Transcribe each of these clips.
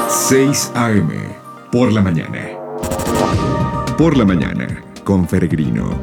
6 a.m. por la mañana. Por la mañana, con Peregrino.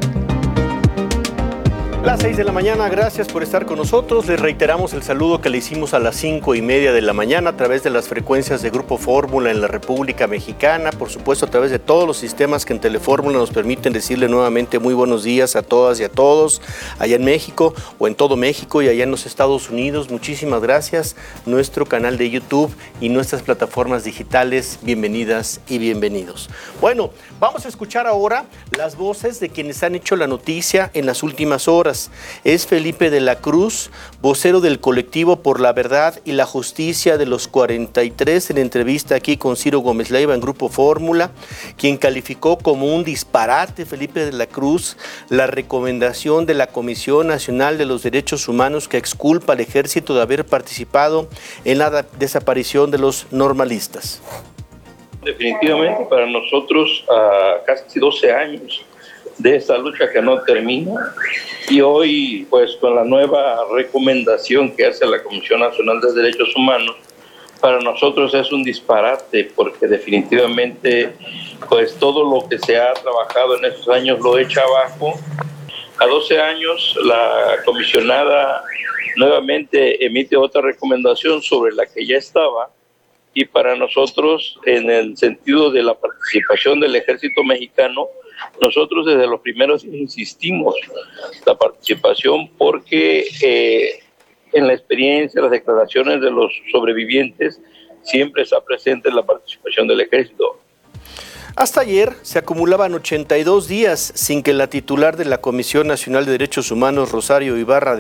Las 6 de la mañana, gracias por estar con nosotros. Les reiteramos el saludo que le hicimos a las 5:30 de la mañana a través de las frecuencias de Grupo Fórmula en la República Mexicana, por supuesto a través de todos los sistemas que en Telefórmula nos permiten decirle nuevamente muy buenos días a todas y a todos allá en México o en todo México y allá en los Estados Unidos. Muchísimas gracias. Nuestro canal de YouTube y nuestras plataformas digitales, bienvenidas y bienvenidos. Bueno, vamos a escuchar ahora las voces de quienes han hecho la noticia en las últimas horas. Es Felipe de la Cruz, vocero del colectivo por la verdad y la justicia de los 43, en entrevista aquí con Ciro Gómez Leiva en Grupo Fórmula, quien calificó como un disparate, Felipe de la Cruz, la recomendación de la Comisión Nacional de los Derechos Humanos que exculpa al ejército de haber participado en la desaparición de los normalistas. Definitivamente para nosotros, a casi 12 años de esta lucha que no termina, y hoy pues con la nueva recomendación que hace la Comisión Nacional de Derechos Humanos, para nosotros es un disparate, porque definitivamente pues todo lo que se ha trabajado en estos años lo echa abajo. A 12 años la comisionada nuevamente emite otra recomendación sobre la que ya estaba, y para nosotros, en el sentido de la participación del ejército mexicano, nosotros desde los primeros insistimos la participación porque en la experiencia, las declaraciones de los sobrevivientes, siempre está presente la participación del ejército. Hasta ayer se acumulaban 82 días sin que la titular de la Comisión Nacional de Derechos Humanos, Rosario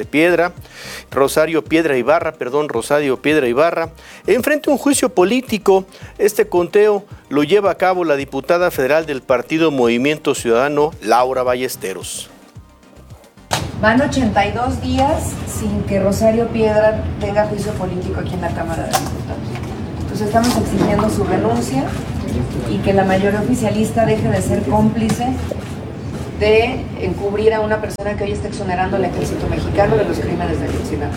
Piedra Ibarra, enfrente un juicio político. Este conteo lo lleva a cabo la diputada federal del partido Movimiento Ciudadano, Laura Ballesteros. Van 82 días sin que Rosario Piedra tenga juicio político aquí en la Cámara de Diputados. Entonces estamos exigiendo su renuncia y que la mayoría oficialista deje de ser cómplice de encubrir a una persona que hoy está exonerando al ejército mexicano de los crímenes de Ayotzinapa.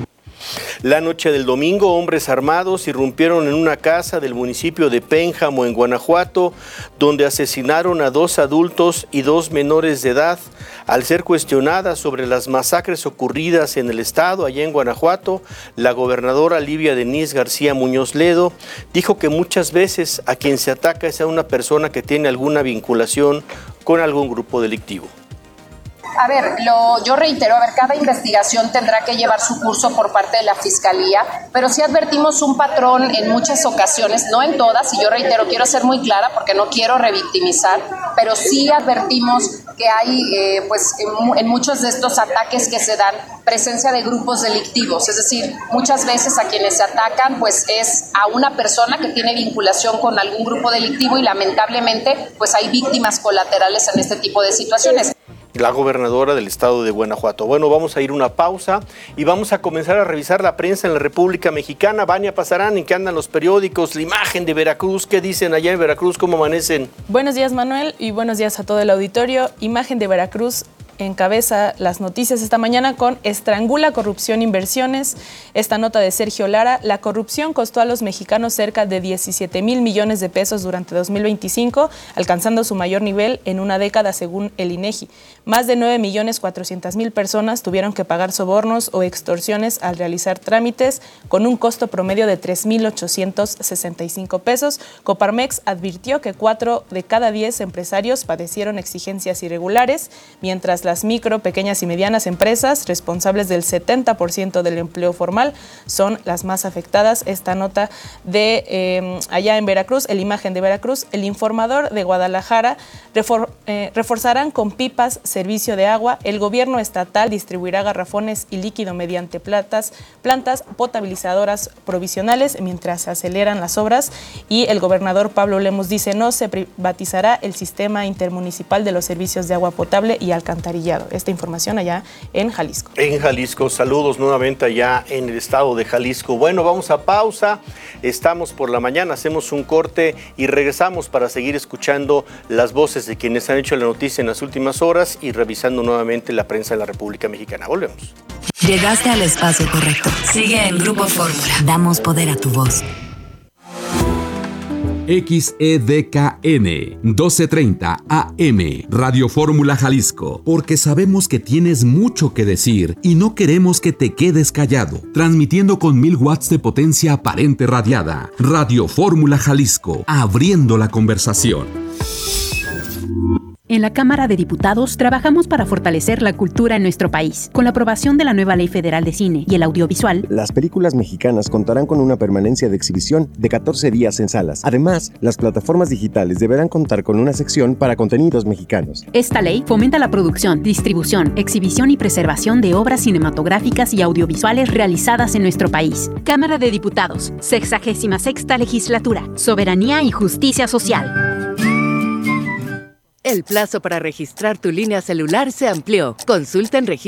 La noche del domingo, hombres armados irrumpieron en una casa del municipio de Pénjamo, en Guanajuato, donde asesinaron a 2 adultos y 2 menores de edad. Al ser cuestionada sobre las masacres ocurridas en el estado, allá en Guanajuato, la gobernadora Livia Denise García Muñoz Ledo dijo que muchas veces a quien se ataca es a una persona que tiene alguna vinculación con algún grupo delictivo. A ver, yo reitero, cada investigación tendrá que llevar su curso por parte de la Fiscalía, pero sí advertimos un patrón en muchas ocasiones, no en todas, y yo reitero, quiero ser muy clara porque no quiero revictimizar, pero sí advertimos que hay, en muchos de estos ataques que se dan, presencia de grupos delictivos, es decir, muchas veces a quienes se atacan, pues es a una persona que tiene vinculación con algún grupo delictivo y lamentablemente, pues hay víctimas colaterales en este tipo de situaciones. La gobernadora del estado de Guanajuato. Bueno, vamos a ir una pausa y vamos a comenzar a revisar la prensa en la República Mexicana. Vania Pasarán, ¿en qué andan los periódicos? La Imagen de Veracruz, ¿qué dicen allá en Veracruz? ¿Cómo amanecen? Buenos días, Manuel, y buenos días a todo el auditorio. Imagen de Veracruz encabeza las noticias esta mañana con estrangula corrupción inversiones. Esta nota de Sergio Lara: la corrupción costó a los mexicanos cerca de 17,000 millones de pesos durante 2025, alcanzando su mayor nivel en una década según el INEGI. Más de 9,400,000 personas tuvieron que pagar sobornos o extorsiones al realizar trámites con un costo promedio de 3,865 pesos. Coparmex advirtió que 4 de cada 10 empresarios padecieron exigencias irregulares, mientras las micro, pequeñas y medianas empresas, responsables del 70% del empleo formal, son las más afectadas. Esta nota de allá en Veracruz, el Imagen de Veracruz. El Informador de Guadalajara: reforzarán con pipas servicio de agua. El gobierno estatal distribuirá garrafones y líquido mediante plantas potabilizadoras provisionales mientras se aceleran las obras. Y el gobernador Pablo Lemus dice: no se privatizará el sistema intermunicipal de los servicios de agua potable y alcantarillado. Esta información allá en Jalisco. En Jalisco, saludos nuevamente allá en el estado de Jalisco. Bueno, vamos a pausa. Estamos por la mañana, hacemos un corte y regresamos para seguir escuchando las voces de quienes han hecho la noticia en las últimas horas y revisando nuevamente la prensa de la República Mexicana. Volvemos. Llegaste al espacio correcto. Sigue en Grupo Fórmula. Damos poder a tu voz. XEDKN 1230 AM, Radio Fórmula Jalisco, porque sabemos que tienes mucho que decir y no queremos que te quedes callado. Transmitiendo con 1000 watts de potencia aparente radiada. Radio Fórmula Jalisco, abriendo la conversación. En la Cámara de Diputados trabajamos para fortalecer la cultura en nuestro país. Con la aprobación de la nueva Ley Federal de Cine y el Audiovisual, las películas mexicanas contarán con una permanencia de exhibición de 14 días en salas. Además, las plataformas digitales deberán contar con una sección para contenidos mexicanos. Esta ley fomenta la producción, distribución, exhibición y preservación de obras cinematográficas y audiovisuales realizadas en nuestro país. Cámara de Diputados, 66ª Legislatura. Soberanía y justicia social. El plazo para registrar tu línea celular se amplió. Consulta en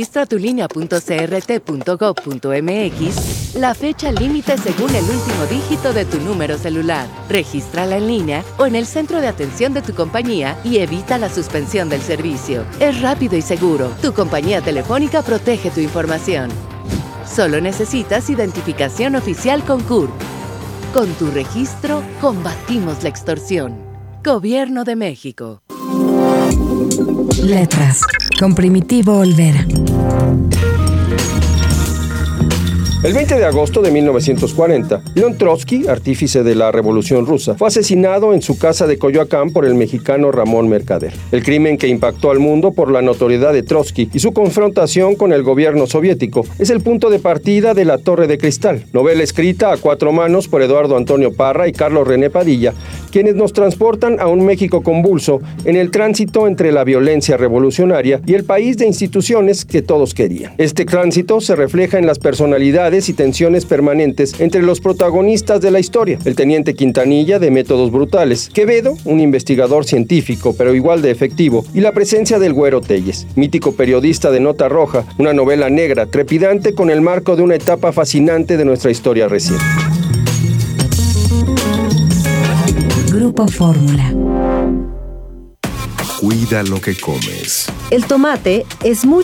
registratulinea.crt.gov.mx la fecha límite según el último dígito de tu número celular. Regístrala en línea o en el centro de atención de tu compañía y evita la suspensión del servicio. Es rápido y seguro. Tu compañía telefónica protege tu información. Solo necesitas identificación oficial con CURP. Con tu registro, combatimos la extorsión. Gobierno de México. Letras, con Primitivo Olvera. El 20 de agosto de 1940, León Trotsky, artífice de la Revolución Rusa, fue asesinado en su casa de Coyoacán por el mexicano Ramón Mercader. El crimen que impactó al mundo por la notoriedad de Trotsky y su confrontación con el gobierno soviético es el punto de partida de La Torre de Cristal, novela escrita a 4 manos por Eduardo Antonio Parra y Carlos René Padilla, quienes nos transportan a un México convulso en el tránsito entre la violencia revolucionaria y el país de instituciones que todos querían. Este tránsito se refleja en las personalidades y tensiones permanentes entre los protagonistas de la historia. El teniente Quintanilla, de métodos brutales; Quevedo, un investigador científico pero igual de efectivo; y la presencia del Güero Telles, mítico periodista de Nota Roja, una novela negra, trepidante con el marco de una etapa fascinante de nuestra historia reciente. Grupo Fórmula. Cuida lo que comes. El tomate es muy